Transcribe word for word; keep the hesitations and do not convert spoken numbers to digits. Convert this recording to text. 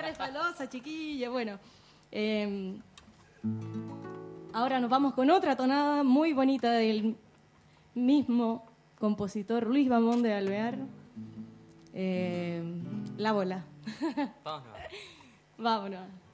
resbalosa, chiquilla. Bueno, eh, ahora nos vamos con otra tonada muy bonita del mismo compositor Luis Bamón de Alvear. Eh, la bola. Vámonos. Vámonos.